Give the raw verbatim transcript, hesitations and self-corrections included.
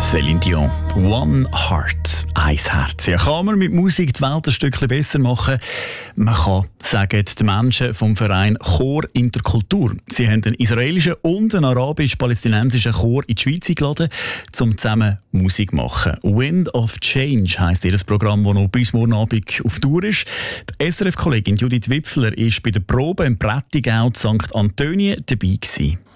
Céline Dion, One Heart, ein Herz. Ja, kann man mit Musik die Welt ein Stückchen besser machen? Man kann sagen, die Menschen vom Verein Chor Interkultur. Sie haben einen israelischen und einen arabisch-palästinensischen Chor in die Schweiz eingeladen, um zusammen Musik zu machen. Wind of Change heisst ihr Programm, das noch bis morgen Abend auf Tour ist. Die S R F-Kollegin Judith Wipfler war bei der Probe im Prättigau Sankt Antonien dabei gewesen.